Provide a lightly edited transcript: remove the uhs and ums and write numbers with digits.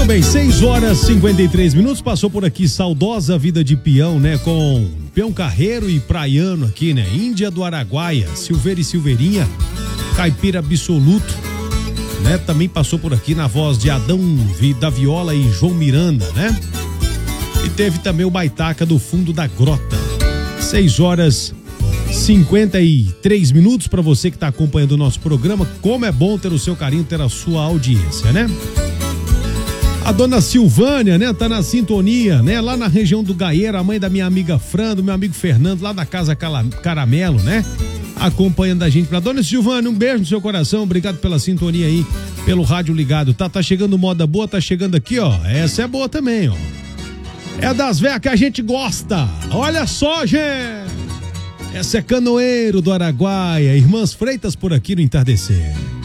bem, 6h53, passou por aqui Saudosa Vida de Peão, né, com Peão Carreiro e Praiano aqui, né, Índia do Araguaia, Silveira e Silveirinha, Caipira Absoluto, né, também passou por aqui na voz de Adão da Viola e João Miranda, né, e teve também o Baitaca do Fundo da Grota. 6h53 para você que está acompanhando o nosso programa. Como é bom ter o seu carinho, ter a sua audiência, né? A dona Silvânia, né, tá na sintonia, né, lá na região do Gaieiro, a mãe da minha amiga Fran, do meu amigo Fernando, lá da Casa Caramelo, né, acompanhando a gente. Pra dona Silvânia, um beijo no seu coração, obrigado pela sintonia aí, pelo rádio ligado, tá chegando moda boa, tá chegando aqui, ó, essa é boa também, ó, é das véias que a gente gosta, olha só, gente, essa é Canoeiro do Araguaia, Irmãs Freitas por aqui no Entardecer.